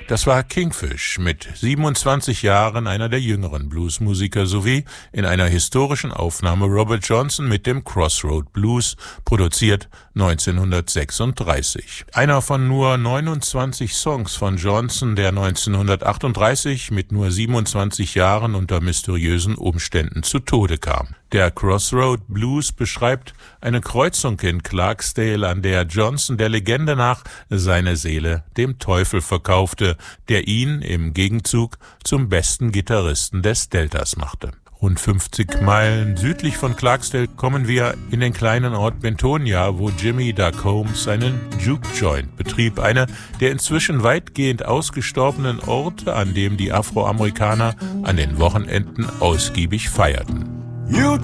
Das war Kingfish, mit 27 Jahren einer der jüngeren Bluesmusiker, sowie in einer historischen Aufnahme Robert Johnson mit dem Crossroad Blues, produziert 1936. Einer von nur 29 Songs von Johnson, der 1938 mit nur 27 Jahren unter mysteriösen Umständen zu Tode kam. Der Crossroad Blues beschreibt eine Kreuzung in Clarksdale, an der Johnson der Legende nach seine Seele dem Teufel verkaufte, der ihn im Gegenzug zum besten Gitarristen des Deltas machte. Rund 50 Meilen südlich von Clarksdale kommen wir in den kleinen Ort Bentonia, wo Jimmy Duck Holmes einen Juke Joint betrieb, eine der inzwischen weitgehend ausgestorbenen Orte, an dem die Afroamerikaner an den Wochenenden ausgiebig feierten. You